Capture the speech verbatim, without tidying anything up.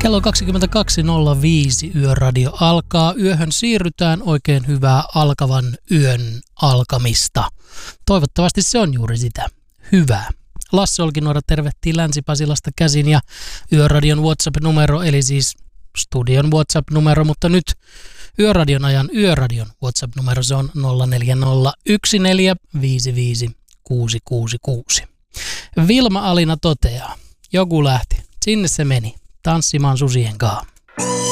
Kello kaksikymmentäkaksi nolla viisi Yöradio alkaa. Yöhön siirrytään. Oikein hyvää alkavan yön alkamista. Toivottavasti se on juuri sitä. Hyvää. Lasse Olkinuora tervehtii Länsi-Pasilasta käsin ja Yöradion WhatsApp-numero, eli siis studion WhatsApp-numero, mutta nyt Yöradion ajan Yöradion WhatsApp-numero, se on nolla neljä nolla yksi neljä viisi viisi kuusi kuusi kuusi. Vilma Alina toteaa, joku lähti, sinne se meni, tanssimaan susien kanssa.